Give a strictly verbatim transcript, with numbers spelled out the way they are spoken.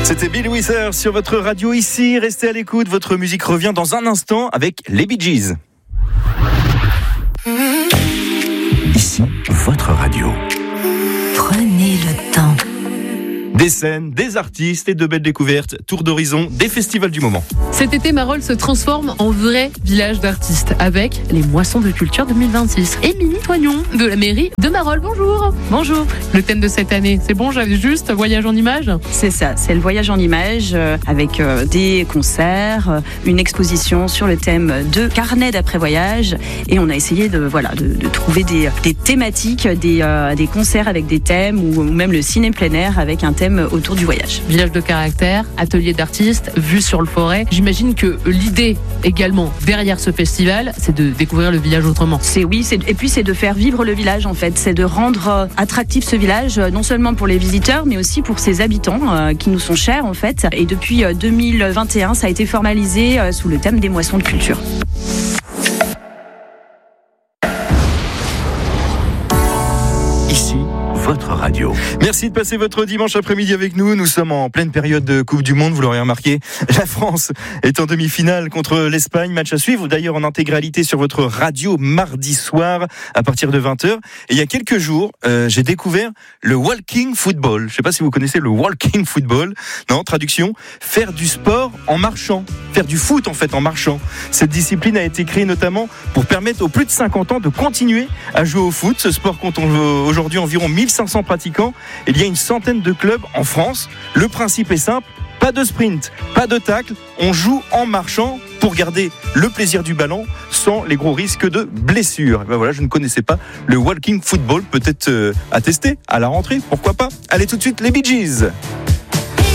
C'était Bill Withers sur votre radio ici. Restez à l'écoute, votre musique revient dans un instant avec les Bee Gees. Ici, votre radio. Prenez le temps. Des scènes, des artistes et de belles découvertes, tour d'horizon, des festivals du moment. Cet été, Marolles se transforme en vrai village d'artistes avec les Moissons de Culture deux mille vingt-six. Émilie Toignon de la mairie de Marolles, bonjour. Bonjour. Le thème de cette année, c'est bon, j'avais juste voyage en images. C'est ça, c'est le voyage en images euh, avec euh, des concerts, euh, une exposition sur le thème de carnet d'après-voyage et on a essayé de, voilà, de, de trouver des, des thématiques, des, euh, des concerts avec des thèmes ou, ou même le ciné plein air avec un thème autour du voyage. Village de caractère, atelier d'artistes, vue sur le forêt. J'imagine que l'idée également derrière ce festival, c'est de découvrir le village autrement. C'est oui, c'est, et puis c'est de faire vivre le village en fait, c'est de rendre euh, attractif ce village, euh, non seulement pour les visiteurs, mais aussi pour ses habitants euh, qui nous sont chers en fait. Et depuis euh, deux mille vingt et un, ça a été formalisé euh, sous le thème des Moissons de Culture. Ici, votre radio. Merci de passer votre dimanche après-midi avec nous. Nous sommes en pleine période de Coupe du Monde, vous l'aurez remarqué. La France est en demi-finale contre l'Espagne. Match à suivre, d'ailleurs en intégralité sur votre radio mardi soir à partir de vingt heures. Et il y a quelques jours, euh, j'ai découvert le walking football. Je ne sais pas si vous connaissez le walking football. Non, traduction, faire du sport en marchant. Faire du foot en fait en marchant. Cette discipline a été créée notamment pour permettre aux plus de cinquante ans de continuer à jouer au foot. Ce sport compte aujourd'hui environ mille cinq cents pratiquants. Il y a une centaine de clubs en France. Le principe est simple, pas de sprint, pas de tacle, on joue en marchant pour garder le plaisir du ballon sans les gros risques de blessures. Ben voilà, je ne connaissais pas le walking football, peut-être euh, à tester à la rentrée, pourquoi pas. Allez tout de suite les Bee Gees.